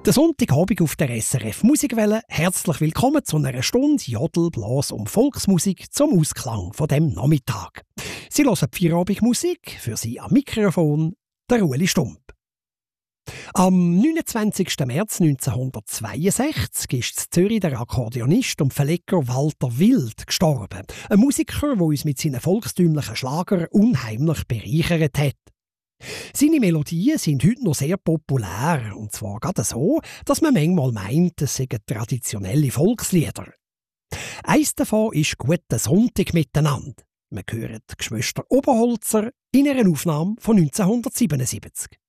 Der Sonntagabend auf der SRF Musikwelle. Herzlich willkommen zu einer Stunde Jodel, Blas und Volksmusik zum Ausklang von dem Nachmittag. Sie hören die Feierabendmusik, für Sie am Mikrofon der Ueli Stump. Am 29. März 1962 ist in Zürich der Akkordeonist und Verleger Walter Wild gestorben. Ein Musiker, der uns mit seinen volkstümlichen Schlagern unheimlich bereichert hat. Seine Melodien sind heute noch sehr populär, und zwar gerade so, dass man manchmal meint, es seien traditionelle Volkslieder. Eins davon ist «Guten Sonntag miteinander». Wir hören die Geschwister Oberholzer in einer Aufnahme von 1977.